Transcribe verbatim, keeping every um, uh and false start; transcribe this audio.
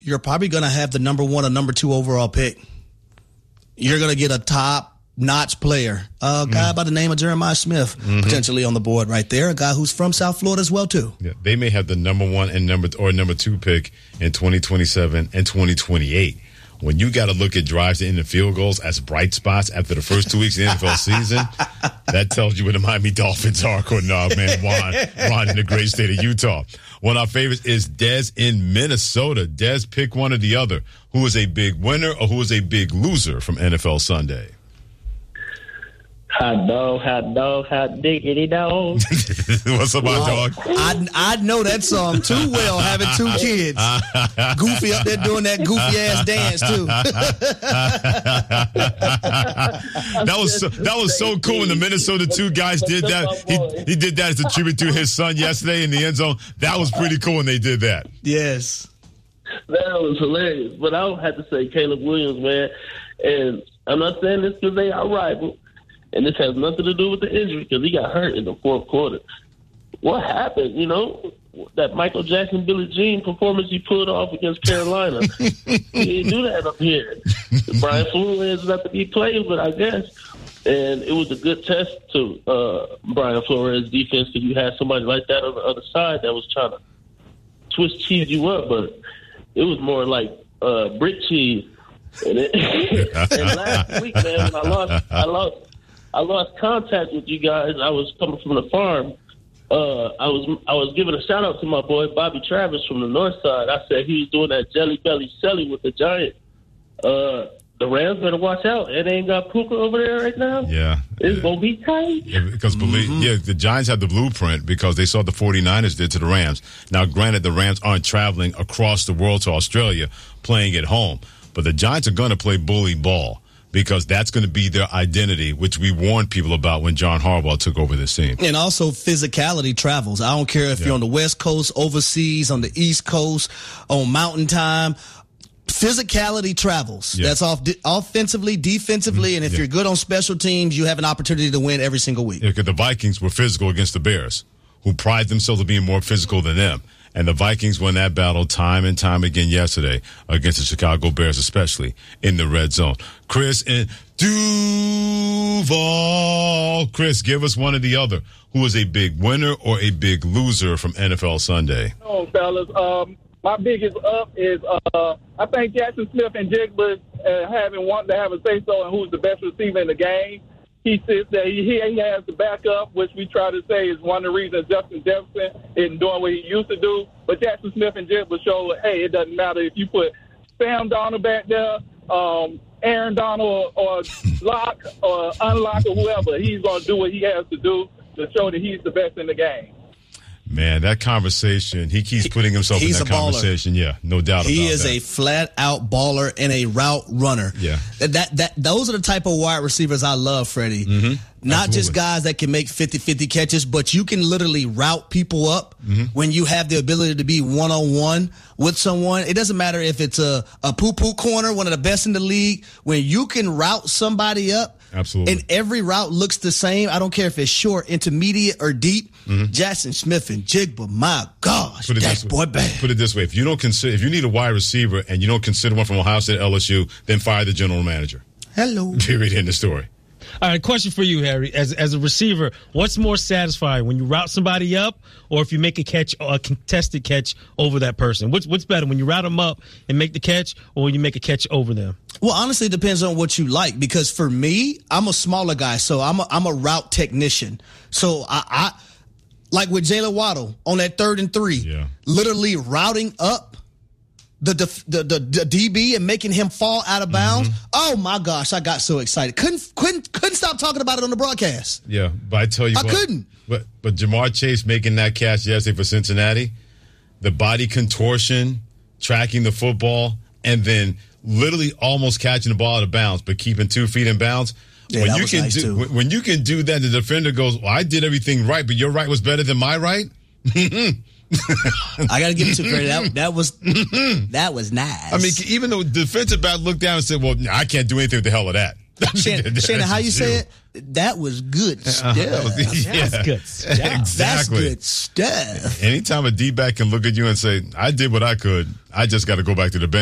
you're probably going to have the number one or number two overall pick. You're going to get a top-notch player, a guy mm. by the name of Jeremiah Smith, mm-hmm. potentially on the board right there, a guy who's from South Florida as well, too. Yeah, they may have the number one and number or number two pick in twenty twenty-seven and twenty twenty-eight. When you got to look at drives to end the field goals as bright spots after the first two weeks of the N F L season, that tells you where the Miami Dolphins are, according to our man Juan, Juan in the great state of Utah. One of our favorites is Dez in Minnesota. Dez, pick one or the other. Who is a big winner or who is a big loser from N F L Sunday? Hot dog, hot dog, hot diggity dog. What's up, my dog? I, I know that song too well, having two kids. Goofy up there doing that goofy-ass dance, too. that was so, that was so cool when the Minnesota two guys did that. He, he did that as a tribute to his son yesterday in the end zone. That was pretty cool when they did that. Yes. That was hilarious. But I would have to say Caleb Williams, man. And I'm not saying this because they are rival. And this has nothing to do with the injury because he got hurt in the fourth quarter. What happened, you know, that Michael Jackson, Billie Jean performance he pulled off against Carolina? He didn't do that up here. Brian Flores is not to be played with, I guess. And it was a good test to uh, Brian Flores' defense because you had somebody like that on the other side that was trying to twist cheese you up. But it was more like uh, brick cheese. And, it, and last week, man, when I lost, I lost. I lost contact with you guys. I was coming from the farm. Uh, I was I was giving a shout out to my boy Bobby Travis from the north side. I said he was doing that jelly belly selly with the Giants. Uh, the Rams better watch out. It ain't got Puka over there right now. Yeah, it's yeah. gonna be tight. Yeah, because believe, mm-hmm. yeah, the Giants have the blueprint because they saw the 49ers did to the Rams. Now, granted, the Rams aren't traveling across the world to Australia, playing at home, but the Giants are going to play bully ball. Because that's going to be their identity, which we warned people about when John Harbaugh took over this team. And also physicality travels. I don't care if yeah. you're on the West Coast, overseas, on the East Coast, on Mountain Time. Physicality travels. Yeah. That's off de- offensively, defensively, and if yeah. you're good on special teams, you have an opportunity to win every single week. Yeah, because the Vikings were physical against the Bears, who pride themselves on being more physical than them. And the Vikings won that battle time and time again yesterday against the Chicago Bears, especially in the red zone. Chris and Duval. Chris, give us one or the other. Who is a big winner or a big loser from N F L Sunday? Oh, fellas, um, my biggest up is uh, I think Jackson Smith and Jigba uh, having wanted to have a say-so on who's the best receiver in the game. He sits there. He, he has the backup, which we try to say is one of the reasons Justin Jefferson isn't doing what he used to do. But Jackson Smith and Jigba show, hey, it doesn't matter if you put Sam Darnold back there, um, Aaron Donald, or, or Lock or Unlock or whoever. He's going to do what he has to do to show that he's the best in the game. Man, that conversation, he keeps putting himself He's in that conversation. Yeah, no doubt he about that. He is a flat-out baller and a route runner. Yeah. That, that that Those are the type of wide receivers I love, Freddie. Mm-hmm. Not Absolutely. Just guys that can make fifty-fifty catches, but you can literally route people up mm-hmm. when you have the ability to be one-on-one with someone. It doesn't matter if it's a, a poo-poo corner, one of the best in the league. When you can route somebody up, Absolutely. And every route looks the same. I don't care if it's short, intermediate, or deep. Mm-hmm. Jackson Smith and Jigba, my gosh, that boy bad. Put it this way: if you don't consider, if you need a wide receiver and you don't consider one from Ohio State, L S U, then fire the general manager. Hello. Period. End of story. All right, question for you, Harry. As as a receiver, what's more satisfying, when you route somebody up or if you make a catch, a contested catch over that person? What's what's better, when you route them up and make the catch or when you make a catch over them? Well, honestly, it depends on what you like, because for me, I'm a smaller guy, so I'm a, I'm a route technician. So I, I like with Jaylen Waddle on that third and three, yeah. literally routing up The, the the the D B and making him fall out of bounds. Mm-hmm. Oh my gosh, I got so excited. Couldn't couldn't couldn't stop talking about it on the broadcast. Yeah, but I tell you I what, couldn't. But but Jamar Chase making that catch yesterday for Cincinnati, the body contortion, tracking the football, and then literally almost catching the ball out of bounds, but keeping two feet in bounds. Yeah, when that you was can nice do too. when, when you can do that, the defender goes, "Well, I did everything right, but your right was better than my right." I got to give it to credit. That, that was that was nice. I mean, even though the defensive back looked down and said, "Well, I can't do anything with the hell of that." Shannon, Shannon, how you say it? That was good stuff. yeah. That's good stuff. Exactly. That's good stuff. Anytime a D-back can look at you and say, I did what I could, I just got to go back to the bench.